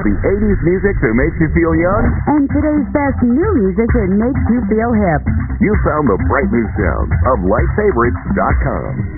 the 80s music that makes you feel young and today's best new music that makes you feel hip. You found the bright new sound of LightFavorites.com.